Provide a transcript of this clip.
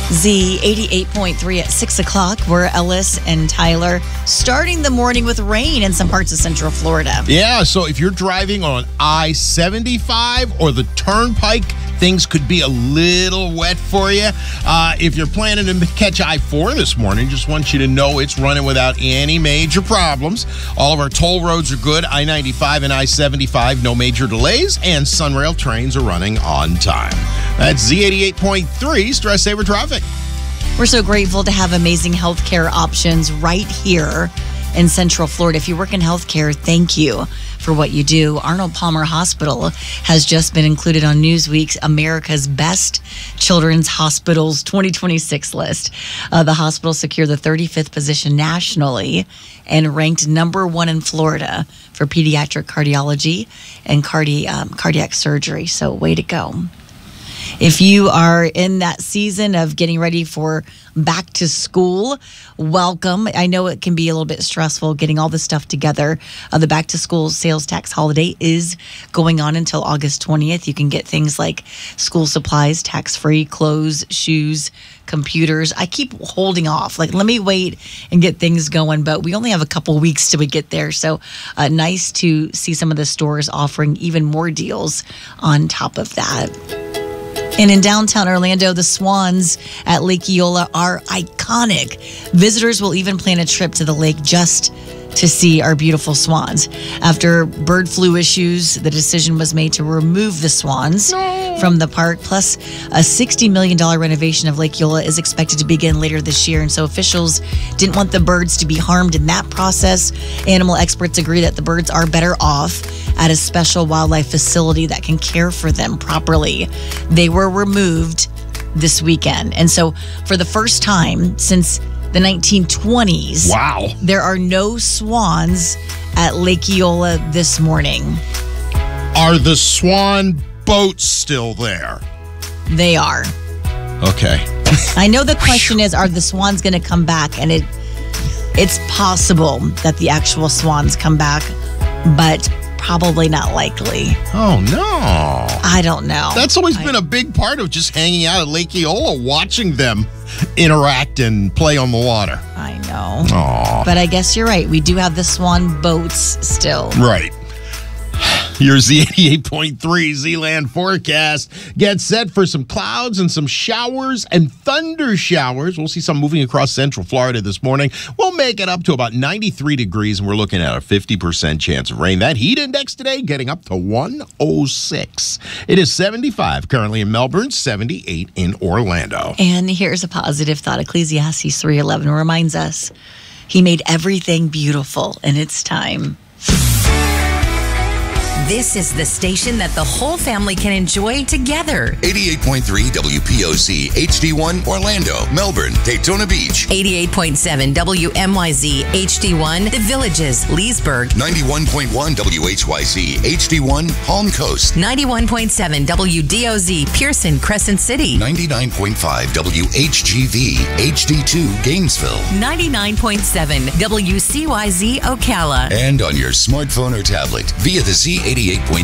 Z88.3 at 6 o'clock. We're Ellis and Tyler starting the morning with rain in some parts of Central Florida. Yeah, so if you're driving on I-75 or the Turnpike, things could be a little wet for you. If you're planning to catch I-4 this morning, just want you to know it's running without any major problems. All of our toll roads are good. I-95 and I-75, no major delays, and Sunrail trains are running on time. That's Z88.3 Stress Saver Traffic. We're so grateful to have amazing healthcare options right here in Central Florida. If you work in healthcare, thank you for what you do. Arnold Palmer Hospital has just been included on Newsweek's America's Best Children's Hospitals 2026 list. The hospital secured the 35th position nationally and ranked number 1 in Florida for pediatric cardiology and cardiac surgery. So way to go. If you are in that season of getting ready for back to school, welcome. I know it can be a little bit stressful getting all this stuff together. The back to school sales tax holiday is going on until August 20th. You can get things like school supplies, tax-free, clothes, shoes, computers. I keep holding off. Let me wait and get things going, but we only have a couple weeks till we get there. So nice to see some of the stores offering even more deals on top of that. And in downtown Orlando, the swans at Lake Eola are iconic. Visitors will even plan a trip to the lake just to see our beautiful swans. After bird flu issues, the decision was made to remove the swans from the park. Plus, a $60 million renovation of Lake Eola is expected to begin later this year. And so officials didn't want the birds to be harmed in that process. Animal experts agree that the birds are better off at a special wildlife facility that can care for them properly. They were removed this weekend. And so for the first time since the 1920s, wow, there are no swans at Lake Eola this morning. Are the swan boats still there? They are. Okay. I know the question is, are the swans going to come back? And it's possible that the actual swans come back, but probably not likely. Oh, no. I don't know. That's always been a big part of just hanging out at Lake Eola, watching them interact and play on the water. I know. Aww. But I guess you're right. We do have the swan boats still. Right. Your Z88.3 Z-Land forecast gets set for some clouds and some showers and thunder showers. We'll see some moving across Central Florida this morning. We'll make it up to about 93 degrees, and we're looking at a 50% chance of rain. That heat index today getting up to 106. It is 75 currently in Melbourne, 78 in Orlando. And here's a positive thought. Ecclesiastes 3:11 reminds us, He made everything beautiful in its time. This is the station that the whole family can enjoy together. 88.3 WPOC HD1 Orlando, Melbourne, Daytona Beach. 88.7 WMYZ HD1 The Villages, Leesburg. 91.1 WHYZ HD1 Palm Coast. 91.7 WDOZ Pearson, Crescent City. 99.5 WHGV HD2 Gainesville. 99.7 WCYZ Ocala. And on your smartphone or tablet via the Z88.3